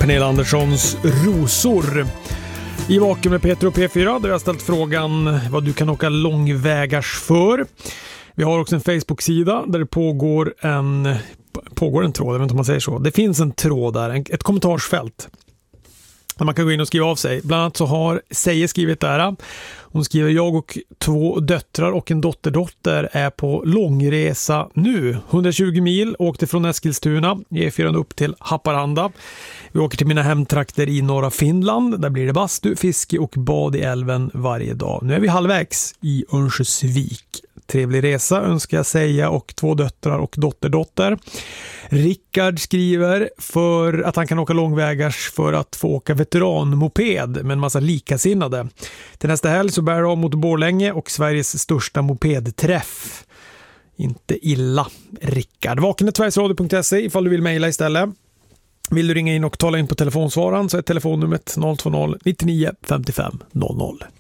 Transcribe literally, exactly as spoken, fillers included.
Pernilla Anderssons Rosor. I Vaken med Peter och P fyra där jag har ställt frågan vad du kan åka långvägars för. Vi har också en Facebook-sida där det pågår en, pågår en tråd, jag vet inte om man säger så. Det finns en tråd där, ett kommentarsfält. Där man kan gå in och skriva av sig. Bland annat så har Seje skrivit där. Hon skriver: jag och två döttrar och en dotterdotter är på långresa nu. hundratjugo mil, åkte från Eskilstuna, E fyra upp till Haparanda. Vi åker till mina hemtrakter i norra Finland. Där blir det bastu, fiske och bad i älven varje dag. Nu är vi halvvägs i Örnsköldsvik. Trevlig resa önskar jag säga och två döttrar och dotterdotter. Rickard skriver för att han kan åka långvägars för att få åka veteranmoped med en massa likasinnade. Till nästa helg så bär det av mot Borlänge och Sveriges största mopedträff. Inte illa, Rickard. Vaken punkt sverigesradio punkt se ifall du vill mejla istället. Vill du ringa in och tala in på telefonsvararen så är telefonnumret noll två noll nittionio femtiofem noll noll.